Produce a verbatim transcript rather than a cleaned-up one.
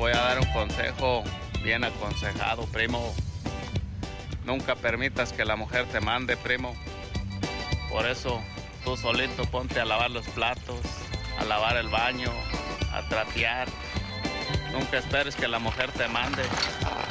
voy a dar un consejo bien aconsejado, primo. Nunca permitas que la mujer te mande, primo. Por eso tú solito ponte a lavar los platos, a lavar el baño, a trapear. Nunca esperes que la mujer te mande.